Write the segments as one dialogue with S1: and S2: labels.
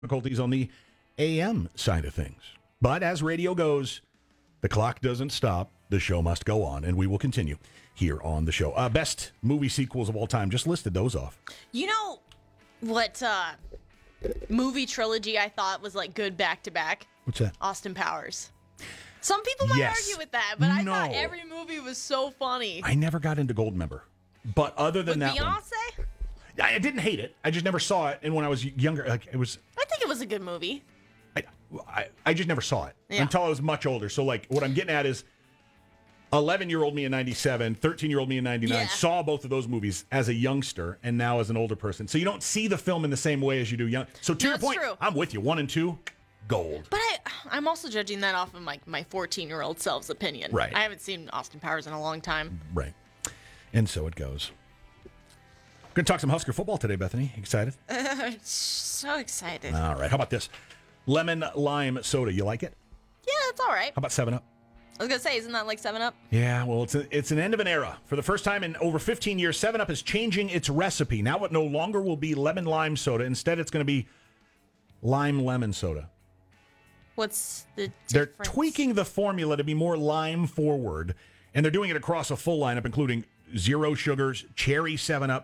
S1: difficulties on the AM side of things. But as radio goes, the clock doesn't stop. The show must go on, and we will continue here on the show. Best movie sequels of all time. Just listed those off.
S2: You know what movie trilogy I thought was like good back to back?
S1: What's that?
S2: Austin Powers. Some people might argue with that, but I thought every movie was so funny.
S1: I never got into Goldmember. But other than
S2: with
S1: that
S2: Beyonce?
S1: one, I didn't hate it. I just never saw it. And when I was younger, I think
S2: it was a good movie.
S1: I just never saw it until I was much older. So, like, what I'm getting at is 11-year-old me in 97, 13-year-old me in 99 saw both of those movies as a youngster and now as an older person. So you don't see the film in the same way as you do young. So to your point, true. I'm with you. 1 and 2, gold.
S2: But I'm also judging that off of my 14-year-old self's opinion.
S1: Right.
S2: I haven't seen Austin Powers in a long time.
S1: Right. And so it goes. Going to talk some Husker football today, Bethany. Excited?
S2: So excited.
S1: All right. How about this? Lemon lime soda. You like it?
S2: Yeah, that's all right.
S1: How about 7-Up?
S2: I was going to say, isn't that like 7-Up?
S1: Yeah, well, it's an end of an era. For the first time in over 15 years, 7-Up is changing its recipe. Now it no longer will be lemon lime soda. Instead, it's going to be lime lemon soda.
S2: What's the difference?
S1: They're tweaking the formula to be more lime forward, and they're doing it across a full lineup, including zero sugars, cherry 7-Up,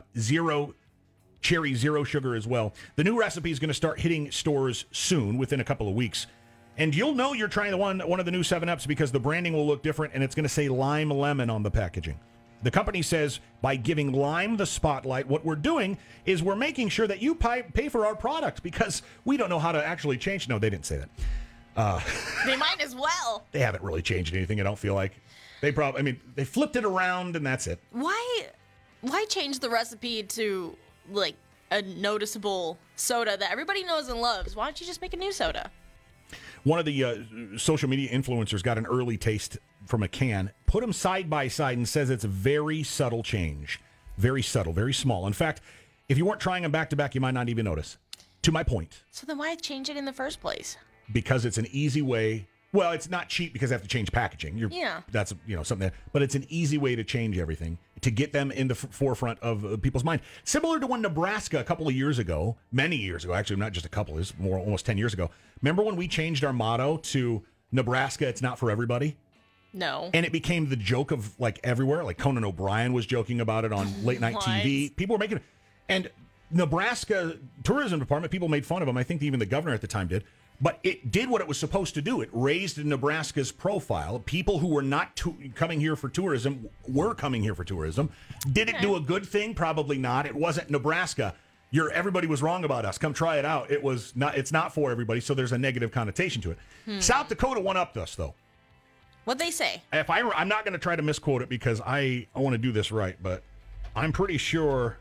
S1: cherry zero sugar as well. The new recipe is going to start hitting stores soon, within a couple of weeks. And you'll know you're trying one of the new 7-Ups because the branding will look different, and it's going to say lime lemon on the packaging. The company says by giving lime the spotlight, what we're doing is we're making sure that you pay for our product because we don't know how to actually change. No, they didn't say that.
S2: They might as well.
S1: They haven't really changed anything, I don't feel like. They flipped it around, and that's it.
S2: Why change the recipe to, like, a noticeable soda that everybody knows and loves? Why don't you just make a new soda?
S1: One of the social media influencers got an early taste from a can, put them side by side, and says it's a very subtle change. Very subtle, very small. In fact, if you weren't trying them back to back, you might not even notice. To my point.
S2: So then why change it in the first place?
S1: Because it's an easy way. Well, it's not cheap because they have to change packaging. That's something. But it's an easy way to change everything, to get them in the forefront of people's mind. Similar to when Nebraska a couple of years ago, many years ago, actually not just a couple, it's more almost 10 years ago. Remember when we changed our motto to Nebraska, it's not for everybody?
S2: No.
S1: And it became the joke of like everywhere. Like Conan O'Brien was joking about it on late night TV. People were making it. And Nebraska tourism department, people made fun of them. I think even the governor at the time did. But it did what it was supposed to do. It raised Nebraska's profile. People who were not coming here for tourism were coming here for tourism. Did it do a good thing? Probably not. It wasn't Nebraska. Everybody was wrong about us. Come try it out. It was not. It's not for everybody. So there's a negative connotation to it. South Dakota one-upped us, though.
S2: What'd they say?
S1: I'm not going to try to misquote it because I want to do this right, but I'm pretty sure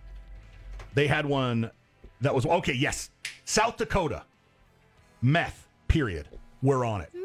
S1: they had one that was okay. Yes, South Dakota. Meth, period. We're on it.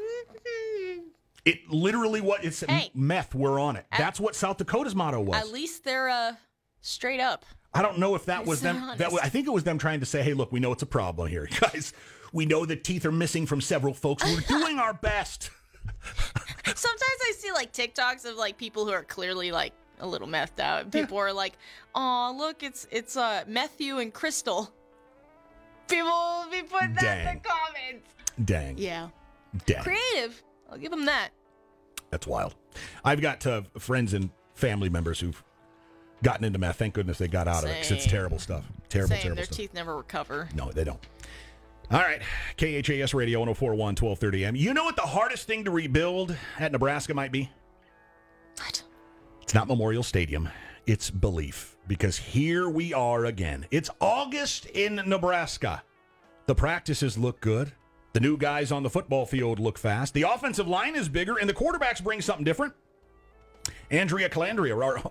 S1: It literally meth, we're on it. That's what South Dakota's motto was.
S2: At least they're straight up.
S1: I don't know if that was them. I think it was them trying to say, hey, look, we know it's a problem here, guys. We know that teeth are missing from several folks. We're doing our best.
S2: Sometimes I see like TikToks of like people who are clearly like a little methed out. People are like, oh, look, it's Matthew and Crystal. People will be putting that in the comments.
S1: Dang.
S2: Yeah.
S1: Dang.
S2: Creative. I'll give them that.
S1: That's wild. I've got friends and family members who've gotten into meth. Thank goodness they got out of it because it's terrible stuff. Terrible
S2: Their
S1: stuff.
S2: teeth never recover.
S1: No, they don't. All right. KHAS Radio 1041, 1230 AM. You know what the hardest thing to rebuild at Nebraska might be?
S2: What?
S1: It's not Memorial Stadium. It's belief. Because here we are again. It's August in Nebraska. The practices look good. The new guys on the football field look fast. The offensive line is bigger, and the quarterbacks bring something different. Andrea Calandria.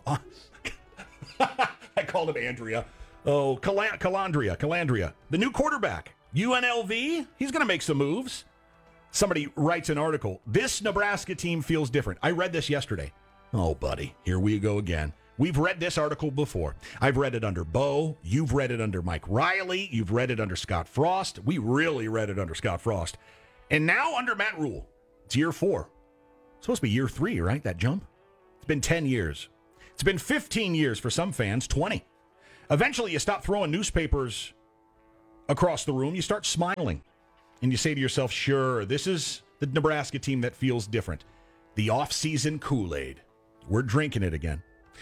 S1: I called him Andrea. Oh, Calandria. The new quarterback. UNLV, he's going to make some moves. Somebody writes an article. This Nebraska team feels different. I read this yesterday. Oh, buddy, here we go again. We've read this article before. I've read it under Bo. You've read it under Mike Riley. You've read it under Scott Frost. We really read it under Scott Frost. And now under Matt Rule. It's year 4. It's supposed to be year 3, right? That jump? It's been 10 years. It's been 15 years for some fans, 20. Eventually, you stop throwing newspapers across the room, you start smiling. And you say to yourself, sure, this is the Nebraska team that feels different. The off-season Kool-Aid. We're drinking it again.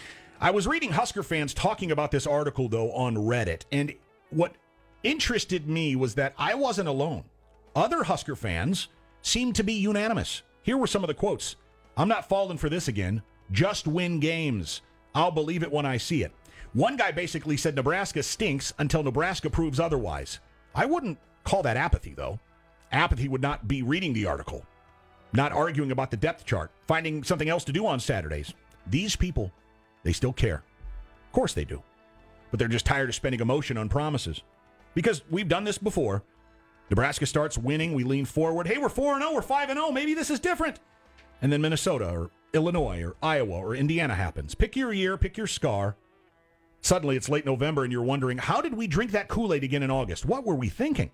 S1: I was reading Husker fans talking about this article, though, on Reddit. And what interested me was that I wasn't alone. Other Husker fans seemed to be unanimous. Here were some of the quotes. I'm not falling for this again. Just win games. I'll believe it when I see it. One guy basically said Nebraska stinks until Nebraska proves otherwise. I wouldn't call that apathy, though. Apathy would not be reading the article, not arguing about the depth chart, finding something else to do on Saturdays. These people, they still care. Of course they do. But they're just tired of spending emotion on promises. Because we've done this before. Nebraska starts winning, we lean forward. Hey, we're 4-0, we're 5-0, maybe this is different. And then Minnesota or Illinois or Iowa or Indiana happens. Pick your year, pick your scar. Suddenly it's late November and you're wondering, how did we drink that Kool-Aid again in August? What were we thinking?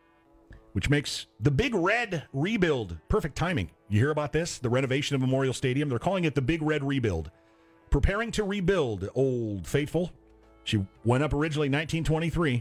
S1: Which makes the Big Red rebuild perfect timing. You hear about this? The renovation of Memorial Stadium. They're calling it the Big Red rebuild. Preparing to rebuild Old Faithful. She went up originally in 1923.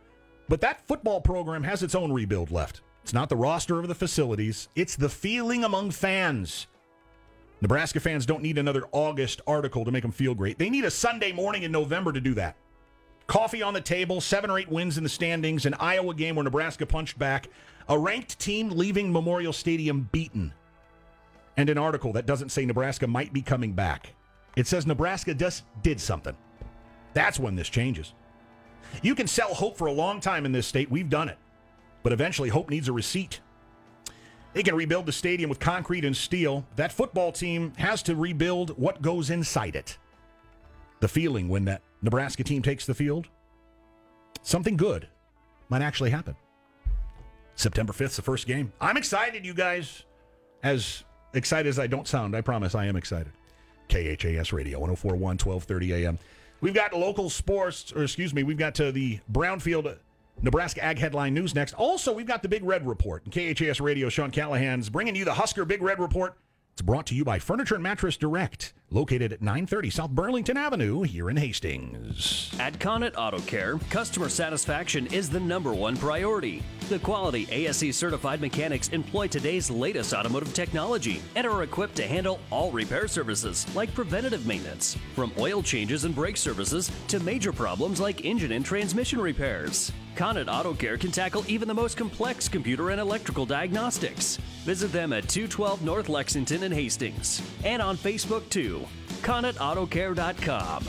S1: But that football program has its own rebuild left. It's not the roster or the facilities. It's the feeling among fans. Nebraska fans don't need another August article to make them feel great. They need a Sunday morning in November to do that. Coffee on the table, 7 or 8 wins in the standings, an Iowa game where Nebraska punched back, a ranked team leaving Memorial Stadium beaten, and an article that doesn't say Nebraska might be coming back. It says Nebraska just did something. That's when this changes. You can sell hope for a long time in this state. We've done it. But eventually, hope needs a receipt. They can rebuild the stadium with concrete and steel. That football team has to rebuild what goes inside it. The feeling when that Nebraska team takes the field, something good might actually happen. September 5th is the first game. I'm excited, you guys. As excited as I don't sound, I promise I am excited. KHAS Radio, 104.1, 1230 a.m. We've got local sports, we've got the Brownfield Nebraska Ag Headline News next. Also, we've got the Big Red Report. And KHAS Radio, Sean Callahan's bringing you the Husker Big Red Report. It's brought to you by Furniture and Mattress Direct, located at 930 South Burlington Avenue here in Hastings.
S3: At Connet Auto Care, customer satisfaction is the #1 priority. The quality ASE certified mechanics employ today's latest automotive technology and are equipped to handle all repair services like preventative maintenance, from oil changes and brake services to major problems like engine and transmission repairs. Connet Auto Care can tackle even the most complex computer and electrical diagnostics. Visit them at 212 North Lexington in Hastings and on Facebook too. ConnetAutoCare.com.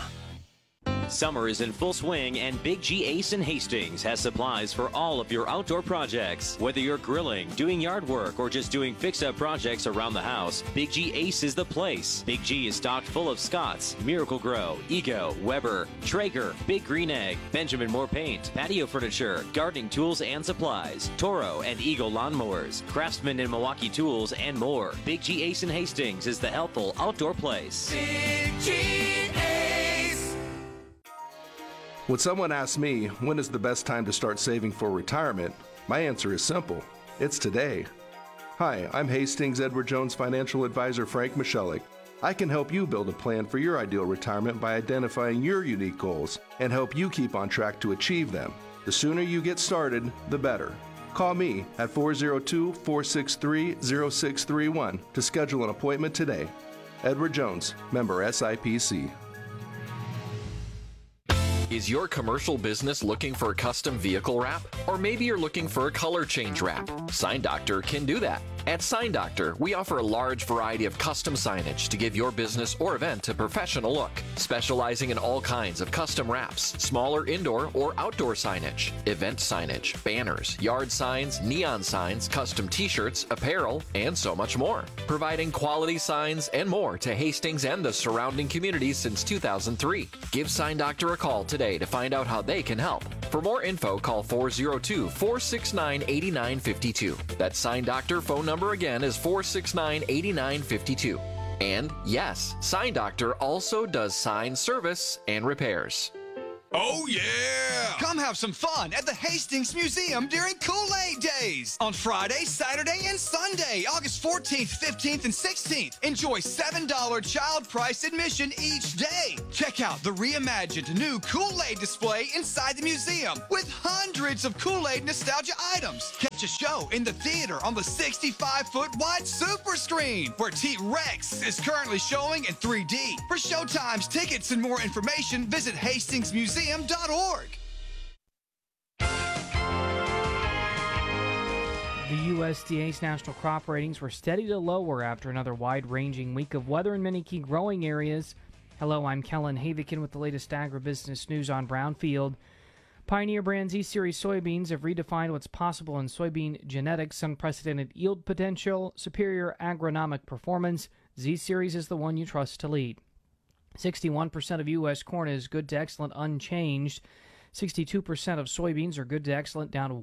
S4: Summer is in full swing, and Big G Ace in Hastings has supplies for all of your outdoor projects. Whether you're grilling, doing yard work, or just doing fix-up projects around the house, Big G Ace is the place. Big G is stocked full of Scotts, Miracle-Gro, Ego, Weber, Traeger, Big Green Egg, Benjamin Moore Paint, patio furniture, gardening tools and supplies, Toro and Eagle lawnmowers, Craftsman and Milwaukee tools, and more. Big G Ace in Hastings is the helpful outdoor place.
S5: Big G Ace.
S6: When someone asks me, when is the best time to start saving for retirement, my answer is simple. It's today. Hi, I'm Hastings Edward Jones financial advisor Frank Michelik. I can help you build a plan for your ideal retirement by identifying your unique goals and help you keep on track to achieve them. The sooner you get started, the better. Call me at 402-463-0631 to schedule an appointment today. Edward Jones, member SIPC.
S7: Is your commercial business looking for a custom vehicle wrap? Or maybe you're looking for a color change wrap? Sign Doctor can do that. At Sign Doctor, we offer a large variety of custom signage to give your business or event a professional look, specializing in all kinds of custom wraps, smaller indoor or outdoor signage, event signage, banners, yard signs, neon signs, custom t-shirts, apparel, and so much more. Providing quality signs and more to Hastings and the surrounding communities since 2003. Give Sign Doctor a call today to find out how they can help. For more info, call 402-469-8952. That Sign Doctor phone number again is 469-8952. And yes, Sign Doctor also does sign service and repairs.
S5: Oh, yeah! Come have some fun at the Hastings Museum during Kool-Aid Day!
S8: days on Friday, Saturday, and Sunday, August 14th, 15th, and 16th. Enjoy $7 child price admission each day. Check out the reimagined new Kool-Aid display inside the museum with hundreds of Kool-Aid nostalgia items. Catch a show in the theater on the 65-foot wide super screen where T-Rex is currently showing in 3D. For showtimes, tickets, and more information, visit HastingsMuseum.org.
S9: The USDA's national crop ratings were steady to lower after another wide-ranging week of weather in many key growing areas. Hello, I'm Kellen Havikin with the latest agribusiness news on Brownfield. Pioneer brand Z-Series soybeans have redefined what's possible in soybean genetics, unprecedented yield potential, superior agronomic performance. Z-Series is the one you trust to lead. 61% of U.S. corn is good to excellent unchanged. 62% of soybeans are good to excellent down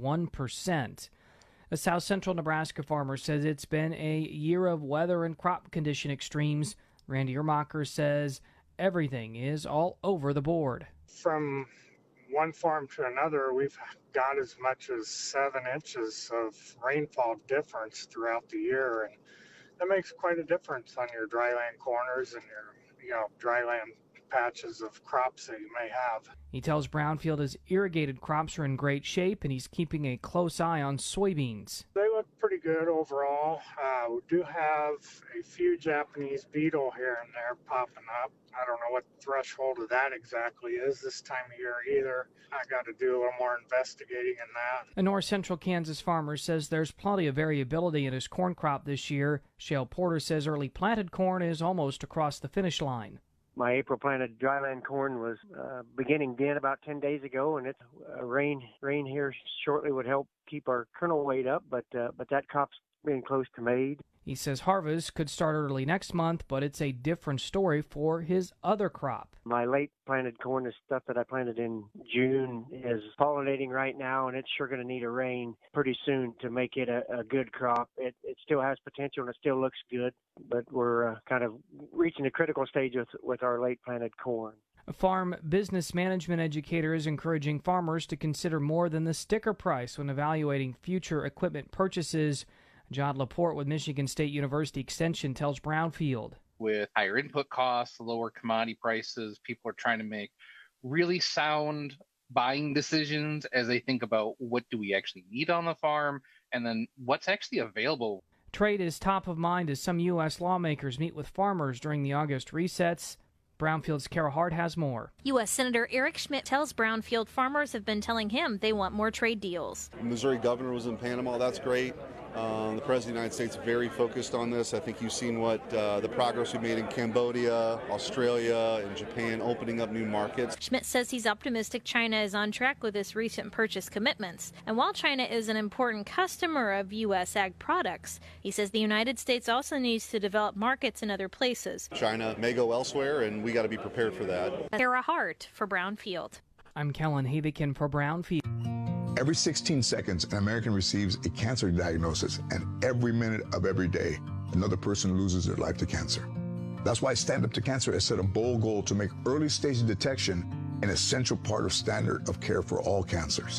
S9: 1%. A South Central Nebraska farmer says it's been a year of weather and crop condition extremes. Randy Ermacher says everything is all over the board.
S10: From one farm to another, we've got as much as 7 inches of rainfall difference throughout the year, and that makes quite a difference on your dryland corners and your dryland patches of crops that you may have.
S9: He tells Brownfield his irrigated crops are in great shape and he's keeping a close eye on soybeans.
S10: They look pretty good overall. We do have a few Japanese beetle here and there popping up. I don't know what the threshold of that exactly is this time of year either. I got to do a little more investigating in that.
S9: A north central Kansas farmer says there's plenty of variability in his corn crop this year. Shale Porter says early planted corn is almost across the finish line.
S11: My April planted dryland corn was beginning den about 10 days ago, and it's rain here shortly would help keep our kernel weight up, but that crop's being close to made.
S9: He says harvest could start early next month, but it's a different story for his other crop.
S11: My late planted corn, the stuff that I planted in June, is pollinating right now, and it's sure going to need a rain pretty soon to make it a good crop. It still has potential and it still looks good, but we're kind of reaching a critical stage with our late planted corn.
S9: A farm business management educator is encouraging farmers to consider more than the sticker price when evaluating future equipment purchases. John Laporte with Michigan State University Extension tells Brownfield.
S12: With higher input costs, lower commodity prices, people are trying to make really sound buying decisions as they think about what do we actually need on the farm and then what's actually available.
S9: Trade is top of mind as some U.S. lawmakers meet with farmers during the August recess. Brownfield's Kara Hart has more.
S13: U.S. Senator Eric Schmidt tells Brownfield farmers have been telling him they want more trade deals.
S14: The Missouri governor was in Panama. That's great. The President of the United States is very focused on this. I think you've seen what the progress we made in Cambodia, Australia, and Japan, opening up new markets.
S13: Schmidt says he's optimistic China is on track with its recent purchase commitments. And while China is an important customer of U.S. ag products, he says the United States also needs to develop markets in other places.
S14: China may go elsewhere, and we got to be prepared for that.
S13: Kara Hart for Brownfield.
S9: I'm Kellen Havikin for Brownfield.
S15: Every 16 seconds, an American receives a cancer diagnosis, and every minute of every day, another person loses their life to cancer. That's why Stand Up to Cancer has set a bold goal to make early-stage detection an essential part of standard of care for all cancers.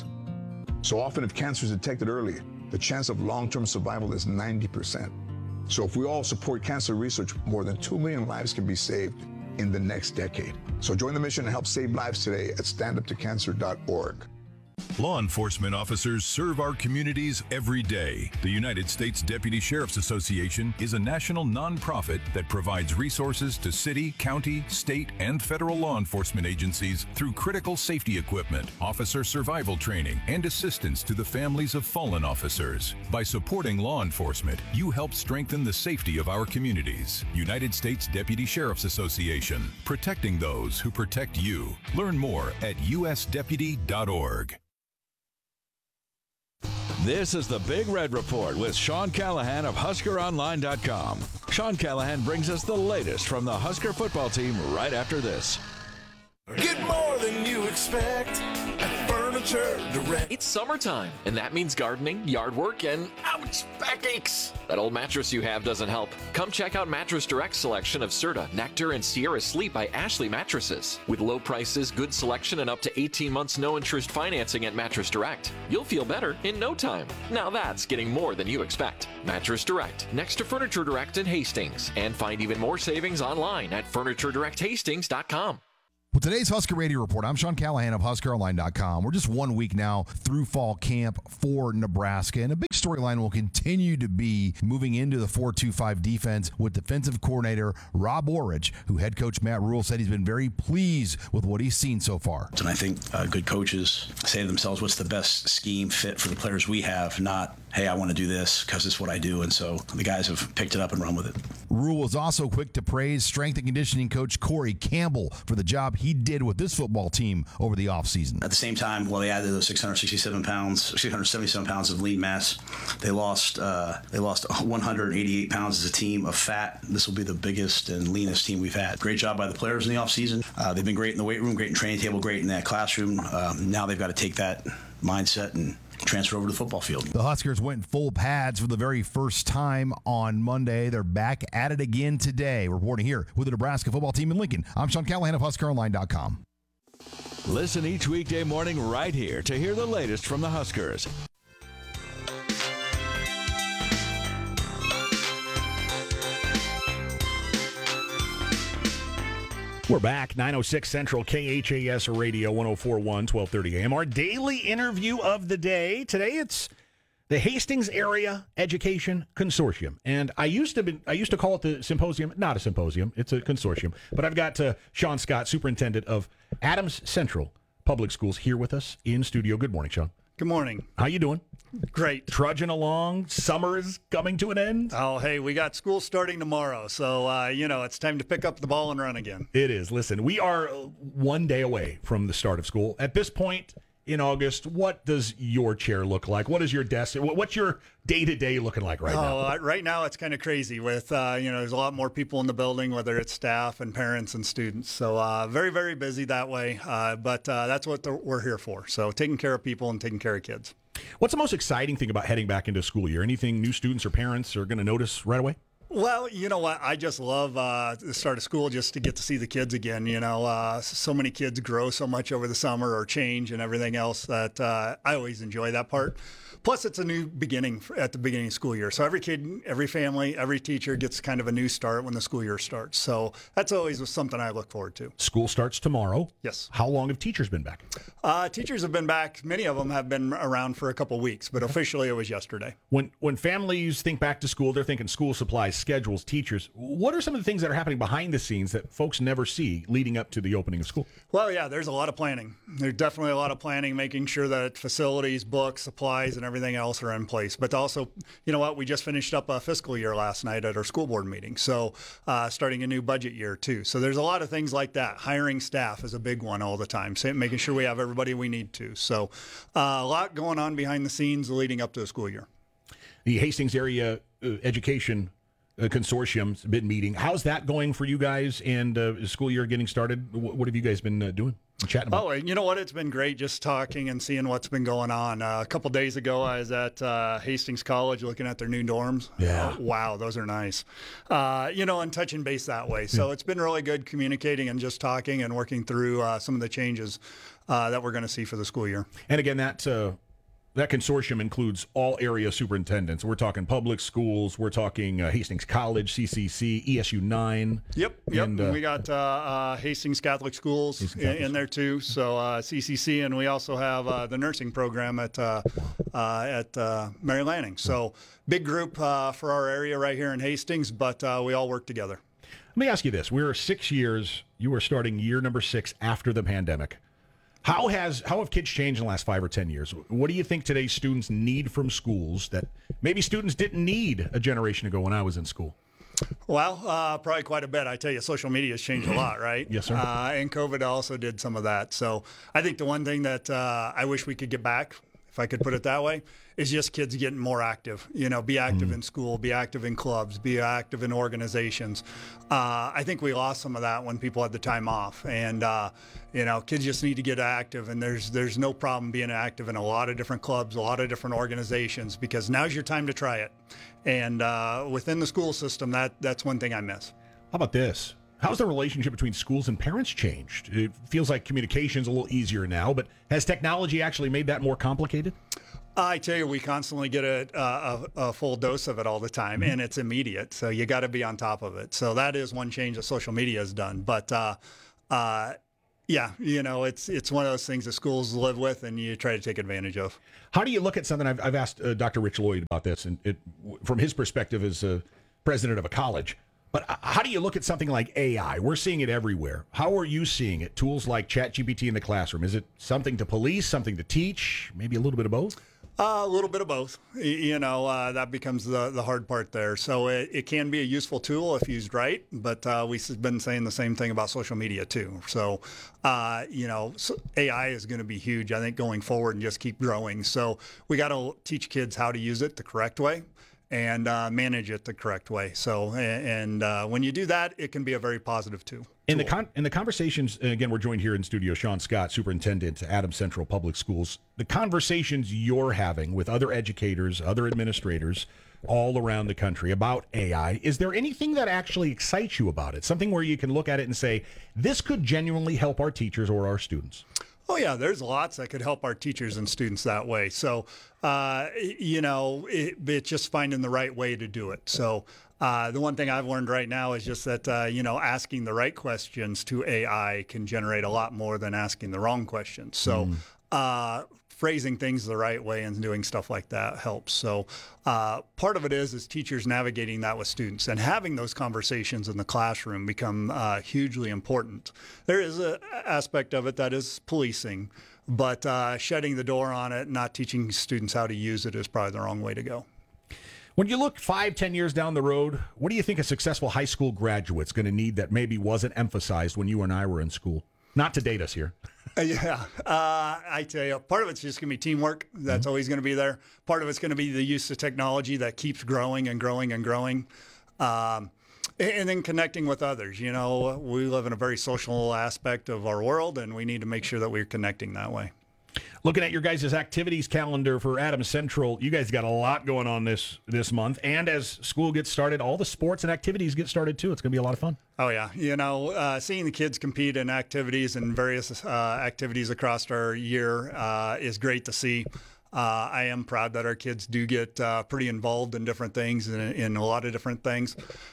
S15: So often, if cancer is detected early, the chance of long-term survival is 90%. So if we all support cancer research, more than 2 million lives can be saved in the next decade. So join the mission and help save lives today at standuptocancer.org.
S16: Law enforcement officers serve our communities every day. The United States Deputy Sheriff's Association is a national nonprofit that provides resources to city, county, state, and federal law enforcement agencies through critical safety equipment, officer survival training, and assistance to the families of fallen officers. By supporting law enforcement, you help strengthen the safety of our communities. United States Deputy Sheriff's Association, protecting those who protect you. Learn more at usdeputy.org.
S17: This is the Big Red Report with Sean Callahan of HuskerOnline.com. Sean Callahan brings us the latest from the Husker football team right after this.
S5: Get more than you expect at Furniture Furniture Direct.
S7: It's summertime, and that means gardening, yard work, and ouch, backaches. That old mattress you have doesn't help. Come check out Mattress Direct's selection of Serta, Nectar, and Sierra Sleep by Ashley Mattresses. With low prices, good selection, and up to 18 months no-interest financing at Mattress Direct, you'll feel better in no time. Now that's getting more than you expect. Mattress Direct, next to Furniture Direct in Hastings. And find even more savings online at FurnitureDirectHastings.com.
S18: Well, today's Husker Radio Report, I'm Sean Callahan of HuskerOnline.com. We're just 1 week now through fall camp for Nebraska, and a big storyline will continue to be moving into the 4-2-5 defense with defensive coordinator Rob Orridge, who head coach Matt Rhule said he's been very pleased with what he's seen so far.
S19: And I think good coaches say to themselves, what's the best scheme fit for the players we have, not, hey, I want to do this because it's what I do. And so the guys have picked it up and run with it.
S18: Rhule was also quick to praise strength and conditioning coach Corey Campbell for the job he did with this football team over the offseason.
S19: At the same time, while they added those 677 pounds, 677 pounds of lean mass, they lost 188 pounds as a team of fat. This will be the biggest and leanest team we've had. Great job by the players in the offseason. They've been great in the weight room, great in training table, great in that classroom. Now they've got to take that mindset and transfer over to the football field.
S18: The Huskers went full pads for the very first time on Monday. They're back at it again today. Reporting here with the Nebraska football team in Lincoln, I'm Sean Callahan of HuskerOnline.com.
S17: Listen each weekday morning right here to hear the latest from the Huskers.
S1: We're back, 906 Central KHAS Radio 104.1, 1230 AM. Our daily interview of the day. Today it's the Hastings Area Education Consortium. And I used to call it the symposium. Not a symposium, it's a consortium. But I've got Sean Scott, superintendent of Adams Central Public Schools, here with us in studio. Good morning, Sean.
S20: Good morning.
S1: How you doing?
S20: Great.
S1: Trudging along. Summer is coming to an end.
S20: Oh, hey, we got school starting tomorrow, so, it's time to pick up the ball and run again.
S1: It is. Listen, we are 1 day away from the start of school. At this point in August, what does your chair look like? What is your desk? What's your day-to-day looking like right now?
S20: Right now it's kind of crazy with, there's a lot more people in the building, whether it's staff and parents and students. So very, very busy that way, but that's what we're here for. So taking care of people and taking care of kids.
S1: What's the most exciting thing about heading back into school year? Anything new students or parents are going to notice right away?
S20: Well, you know what? I just love the start of school just to get to see the kids again. So many kids grow so much over the summer or change and everything else that I always enjoy that part. Plus, it's a new beginning at the beginning of school year. So every kid, every family, every teacher gets kind of a new start when the school year starts. So that's always something I look forward to.
S1: School starts tomorrow.
S20: Yes.
S1: How long have teachers been back?
S20: Teachers have been back. Many of them have been around for a couple weeks, but officially it was yesterday.
S1: When families think back to school, they're thinking school supplies, schedules, teachers. What are some of the things that are happening behind the scenes that folks never see leading up to the opening of school?
S20: Well, yeah, there's a lot of planning. There's definitely a lot of planning, making sure that facilities, books, supplies, and everything else are in place. But also, you know what, we just finished up a fiscal year last night at our school board meeting. So starting a new budget year too. So there's a lot of things like that. Hiring staff is a big one all the time. So making sure we have everybody we need to. So a lot going on behind the scenes leading up to the school year.
S1: The Hastings Area Education Consortium's been meeting. How's that going for you guys and school year getting started? What have you guys been doing? Chatting about?
S20: Oh, you know what? It's been great just talking and seeing what's been going on. A couple days ago, I was at Hastings College looking at their new dorms.
S1: Yeah.
S20: Wow, those are nice. And touching base that way. So it's been really good communicating and just talking and working through some of the changes that we're going to see for the school year.
S1: And again, that consortium includes all area superintendents. We're talking public schools. We're talking Hastings College, CCC, ESU 9.
S20: Yep. And we got Hastings Catholic Schools in there too. So CCC, and we also have the nursing program at Mary Lanning. So big group for our area right here in Hastings, but we all work together.
S1: Let me ask you this. We're 6 years. You are starting year number 6 after the pandemic. How have kids changed in the last 5 or 10 years? What do you think today's students need from schools that maybe students didn't need a generation ago when I was in school?
S20: Well, probably quite a bit. I tell you, social media has changed a lot, right?
S1: Yes, sir.
S20: And COVID also did some of that. So I think the one thing that I wish we could get back, if I could put it that way, is just kids getting more active. Be active in school, be active in clubs, be active in organizations. I think we lost some of that when people had the time off, and kids just need to get active. And there's no problem being active in a lot of different clubs, a lot of different organizations, because now's your time to try it. And within the school system, that's one thing I miss.
S1: How about this? How's the relationship between schools and parents changed? It feels like communication's a little easier now, but has technology actually made that more complicated?
S20: I tell you, we constantly get a full dose of it all the time, and it's immediate. So you got to be on top of it. So that is one change that social media has done. But it's one of those things that schools live with, and you try to take advantage of.
S1: How do you look at something? I've asked Dr. Rich Lloyd about this, and from his perspective as president of a college. But how do you look at something like AI? We're seeing it everywhere. How are you seeing it? Tools like ChatGPT in the classroom. Is it something to police, something to teach, maybe a little bit of both?
S20: A little bit of both. That becomes the hard part there. So it can be a useful tool if used right, but we've been saying the same thing about social media too. So, AI is going to be huge, I think, going forward and just keep growing. So we got to teach kids how to use it the correct way and manage it the correct way. So, when you do that, it can be a very positive tool.
S1: In the conversations, again, we're joined here in studio, Sean Scott, Superintendent at Adams Central Public Schools. The conversations you're having with other educators, other administrators all around the country about AI, is there anything that actually excites you about it? Something where you can look at it and say, this could genuinely help our teachers or our students?
S20: Oh, yeah, there's lots that could help our teachers and students that way. So, it's just finding the right way to do it. So the one thing I've learned right now is just that, asking the right questions to AI can generate a lot more than asking the wrong questions. So phrasing things the right way and doing stuff like that helps. So part of it is teachers navigating that with students, and having those conversations in the classroom become hugely important. There is an aspect of it that is policing, but shutting the door on it, not teaching students how to use it is probably the wrong way to go.
S1: When you look 5-10 years down the road, what do you think a successful high school graduate's going to need that maybe wasn't emphasized when you and I were in school? Not to date us here.
S20: I tell you, part of it's just going to be teamwork. That's always going to be there. Part of it's going to be the use of technology that keeps growing and growing and growing. And then connecting with others. We live in a very social aspect of our world, and we need to make sure that we're connecting that way.
S1: Looking at your guys' activities calendar for Adams Central, you guys got a lot going on this month. And as school gets started, all the sports and activities get started too. It's going to be a lot of fun.
S20: Oh, yeah. Seeing the kids compete in activities and various activities across our year is great to see. I am proud that our kids do get pretty involved in different things, in a lot of different things.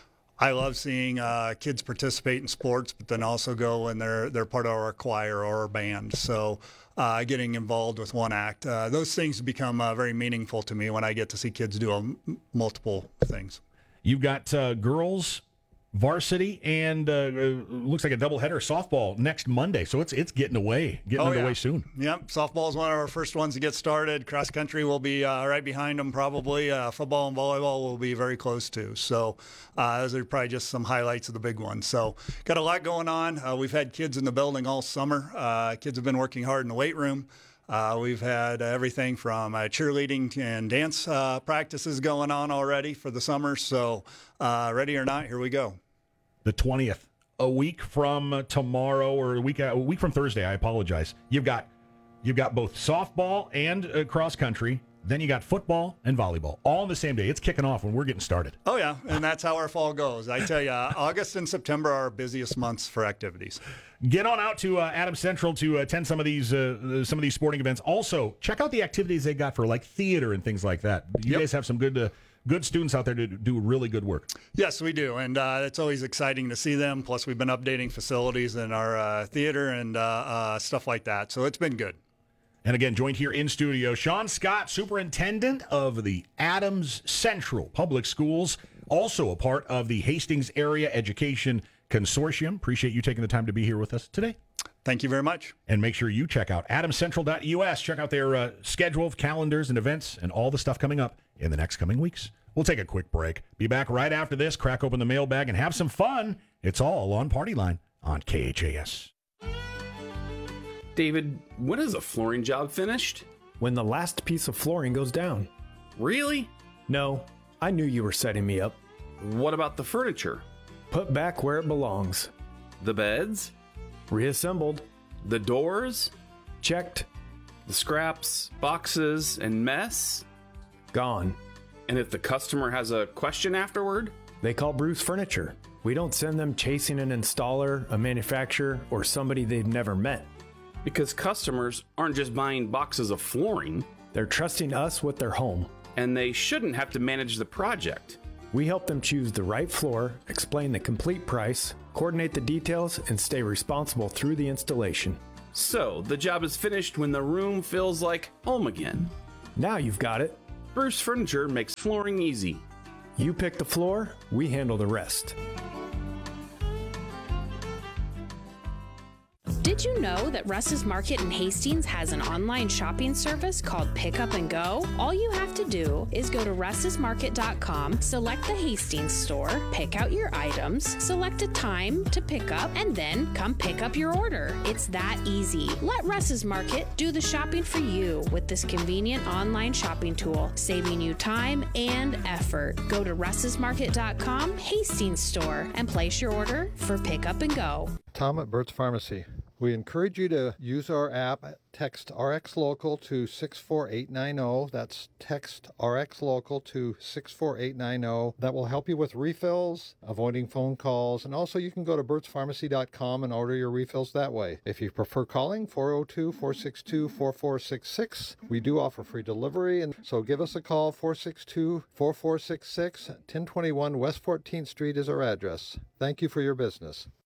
S20: I love seeing kids participate in sports, but then also go and they're part of our choir or our band. So getting involved with one act, those things become very meaningful to me when I get to see kids do multiple things.
S1: You've got girls varsity and looks like a doubleheader softball next Monday. So it's getting underway soon.
S20: Yep, softball is one of our first ones to get started. Cross country will be right behind them probably. Football and volleyball will be very close too. So those are probably just some highlights of the big ones. So got a lot going on. We've had kids in the building all summer. Kids have been working hard in the weight room. We've had everything from cheerleading and dance practices going on already for the summer. So ready or not, here we go.
S1: The 20th, a week from tomorrow, or a week from Thursday. I apologize. You've got both softball and cross country. Then you got football and volleyball all on the same day. It's kicking off when we're getting started.
S20: Oh yeah, and that's how our fall goes. I tell you, August and September are our busiest months for activities.
S1: Get on out to Adams Central to attend some of these sporting events. Also, check out the activities they got for like theater and things like that. You guys have some good students out there to do really good work.
S20: Yes, we do, and it's always exciting to see them. Plus, we've been updating facilities in our theater and stuff like that, so it's been good.
S1: And again, joined here in studio, Sean Scott, Superintendent of the Adams Central Public Schools, also a part of the Hastings Area Education Consortium. Appreciate you taking the time to be here with us today.
S20: Thank you very much.
S1: And make sure you check out adamscentral.us. Check out their schedule of calendars and events and all the stuff coming up in the next coming weeks. We'll take a quick break. Be back right after this. Crack open the mailbag and have some fun. It's all on Party Line on KHAS.
S21: David, when is a flooring job finished? when the last piece of flooring goes down.
S22: Really?
S21: No, I knew you were setting me up.
S22: What about the furniture?
S21: Put back where it belongs.
S22: The beds?
S21: Reassembled.
S22: The doors?
S21: Checked.
S22: The scraps, boxes, and mess?
S21: Gone.
S22: And if the customer has a question afterward?
S21: They call Bruce Furniture. We don't send them chasing an installer, a manufacturer, or somebody they've never met.
S22: Because customers aren't just buying boxes of flooring.
S21: They're trusting us with their home.
S22: And they shouldn't have to manage the project.
S21: We help them choose the right floor, explain the complete price, coordinate the details, and stay responsible through the installation.
S22: So, the job is finished when the room feels like home again.
S21: Now you've got it.
S22: Bruce Furniture makes flooring easy.
S21: You pick the floor, we handle the rest.
S23: Did you know that Russ's Market in Hastings has an online shopping service called Pick Up and Go? All you have to do is go to russesmarket.com, select the Hastings store, pick out your items, select a time to pick up, and then come pick up your order. It's that easy. Let Russ's Market do the shopping for you with this convenient online shopping tool, saving you time and effort. Go to russesmarket.com, Hastings store, and place your order for Pick Up and Go.
S24: Tom at Burt's Pharmacy. We encourage you to use our app. Text RX Local to 64890. That's text RX Local to 64890. That will help you with refills, avoiding phone calls, and also you can go to burtspharmacy.com and order your refills that way. If you prefer calling, 402-462-4466. We do offer free delivery, and so give us a call, 462-4466. 1021 West 14th Street is our address. Thank you for your business.